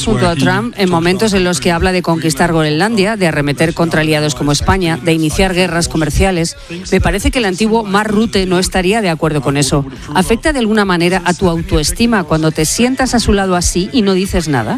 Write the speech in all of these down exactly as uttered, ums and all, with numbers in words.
junto a Trump en momentos en los que habla de conquistar Groenlandia, de arremeter contra aliados como España, de iniciar guerras comerciales. Me parece que el antiguo Mark Rutte no estaría de acuerdo con eso. ¿Afecta de alguna manera a tu autoestima cuando te sientas a su lado así y no dices nada?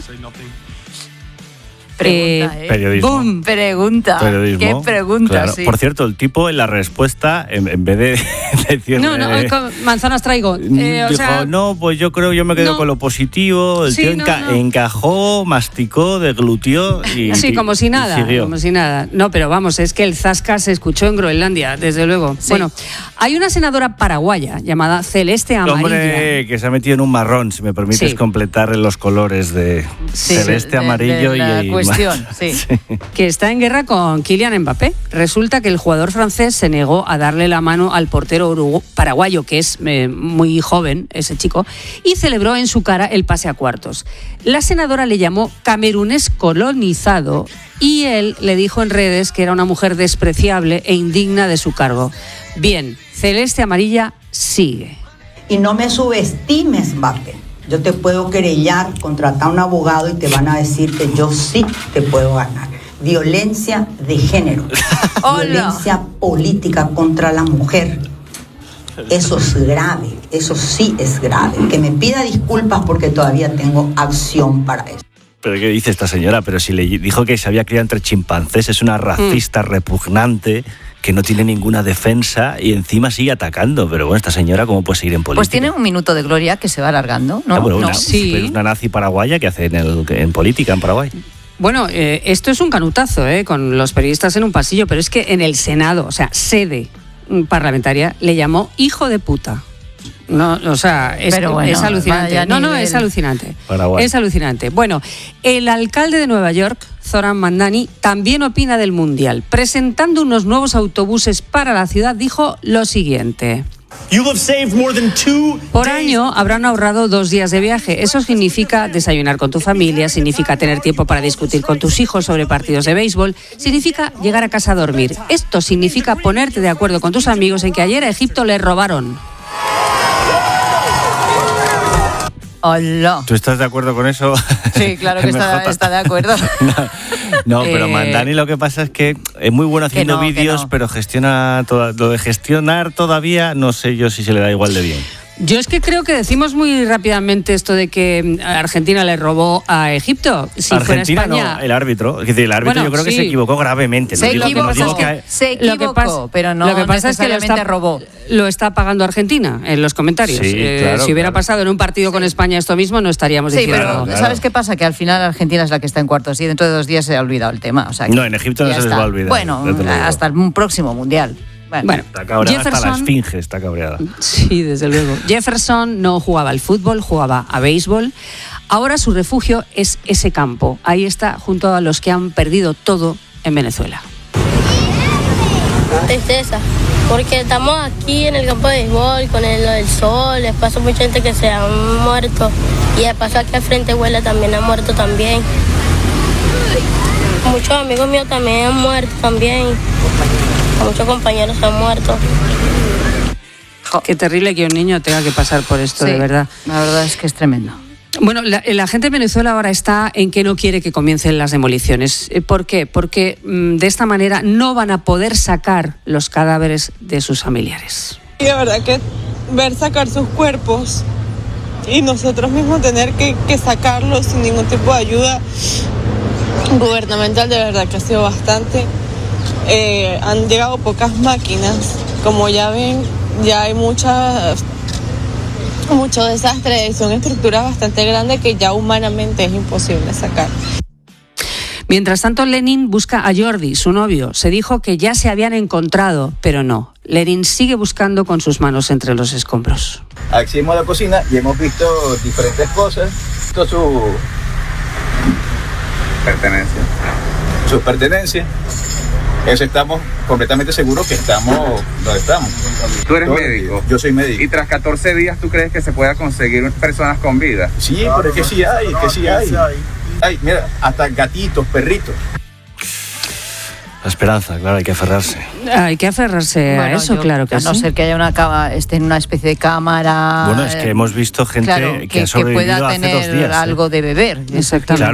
Pregunta, eh. Periodismo. Boom, pregunta. Periodismo. ¿Qué pregunta? Claro. Sí. Por cierto, el tipo en la respuesta, en, en vez de decirle... No, no, eh, manzanas traigo. Eh, o dijo, sea, no, pues yo creo, yo me quedo no. con lo positivo. El Sí, tío no, enca- no. encajó, masticó, deglutió y Sí, como si y nada, siguió. como si nada. No, pero vamos, es que el zasca se escuchó en Groenlandia, desde luego. Sí. Bueno, hay una senadora paraguaya llamada Celeste Amarilla. Hombre, que se ha metido en un marrón, si me permites Sí. completar los colores de Sí, celeste, de- amarillo de la y... cuestión, sí. Que está en guerra con Kylian Mbappé. Resulta que el jugador francés se negó a darle la mano al portero urugu- paraguayo, que es eh, muy joven, ese chico, y celebró en su cara el pase a cuartos. La senadora le llamó camerunés colonizado y él le dijo en redes que era una mujer despreciable e indigna de su cargo. Bien, Celeste Amarilla sigue. Y no me subestimes, Mbappé. Yo te puedo querellar, contratar a un abogado y te van a decir que yo sí te puedo ganar. Violencia de género, Hola. violencia política contra la mujer. Eso es grave, eso sí es grave. Que me pida disculpas porque todavía tengo acción para eso. ¿Pero qué dice esta señora? Pero si le dijo que se había criado entre chimpancés, es una racista Mm. repugnante, que no tiene ninguna defensa y encima sigue atacando. Pero bueno, esta señora, ¿cómo puede seguir en política? Pues tiene un minuto de gloria que se va alargando, ¿no? Ah, bueno, No. una, Sí. pero es una nazi paraguaya que hace en, el, en política en Paraguay. Bueno, eh, esto es un canutazo, eh, con los periodistas en un pasillo, pero es que en el Senado, o sea, sede parlamentaria, le llamó hijo de puta. No, o sea, es, Pero bueno, es alucinante. vaya No, no, nivel. es alucinante. Paraguay. Es alucinante. Bueno, el alcalde de Nueva York, Zoran Mandani, también opina del Mundial. Presentando unos nuevos autobuses para la ciudad, dijo lo siguiente. Por año habrán ahorrado dos días de viaje. Eso significa desayunar con tu familia, significa tener tiempo para discutir con tus hijos sobre partidos de béisbol, significa llegar a casa a dormir. Esto significa ponerte de acuerdo con tus amigos en que ayer a Egipto le robaron. Hola. ¿Tú estás de acuerdo con eso? Sí, claro que está, M J. está de acuerdo. No, pero Eh, Mandani lo que pasa es que es muy bueno haciendo no, que vídeos, no. pero gestiona toda, lo de gestionar todavía no sé yo si se le da igual de bien. Yo es que creo que decimos muy rápidamente esto de que Argentina le robó a Egipto. Si Argentina fuera España, no, el árbitro. Es decir, el árbitro Bueno, yo creo que sí. se equivocó gravemente. Se No digo- no equivocó, digo que- se Lo equivocó, que pasa- pero no lo que pasa es que lo necesariamente está, robó. lo está pagando Argentina en los comentarios. Sí, Eh, claro, si hubiera claro. pasado en un partido con España esto mismo, no estaríamos Sí, diciendo... pero Claro. ¿sabes qué pasa? Que al final Argentina es la que está en cuartos y dentro de dos días se ha olvidado el tema. O sea, que No, en Egipto no ya se les está. va a olvidar, Bueno, ya te lo digo. hasta el próximo mundial. Bueno, Bueno, Está cabreada, hasta la Jefferson... esfinge está cabreada. Sí, desde luego. Jefferson no jugaba al fútbol, jugaba a béisbol. Ahora su refugio es ese campo. Ahí está, junto a los que han perdido todo en Venezuela. Tristeza, porque estamos aquí en el campo de béisbol con el, el sol, les pasa mucha gente que se ha muerto y de paso aquí al frente Huela también ha muerto también. Muchos amigos míos también han muerto también, muchos compañeros han muerto. Qué terrible que un niño tenga que pasar por esto, sí, de verdad. La verdad es que es tremendo. Bueno, la, la gente en Venezuela ahora está en que no quiere que comiencen las demoliciones. Eh, ¿Por qué? Porque mm, de esta manera no van a poder sacar los cadáveres de sus familiares. Y de verdad que ver sacar sus cuerpos y nosotros mismos tener que, que sacarlos sin ningún tipo de ayuda gubernamental, de verdad que ha sido bastante. Eh, han llegado pocas máquinas, como ya ven, ya hay muchas, mucho desastre, son estructuras bastante grandes que ya humanamente es imposible sacar. Mientras tanto, Lenin busca a Jordi, su novio. Se dijo que ya se habían encontrado, pero no. Lenin sigue buscando con sus manos entre los escombros. Accedimos a la cocina y hemos visto diferentes cosas, todas sus pertenencias. Sus pertenencias. Eso estamos completamente seguros que estamos donde estamos. ¿Tú eres Todo- médico? Yo soy médico. ¿Y tras catorce días tú crees que se pueda conseguir personas con vida? Sí, pero es que sí hay, que sí hay. Ay, mira, hasta gatitos, perritos. La esperanza, claro, hay que aferrarse. Hay que aferrarse a Bueno, eso, yo- claro que a no sí. ser que haya una cama, esté en una especie de cámara. Bueno, es que hemos visto gente claro, que, que, ha que sobrevivido pueda hace tener dos días. ¿eh? algo de beber. Exactamente. Claro.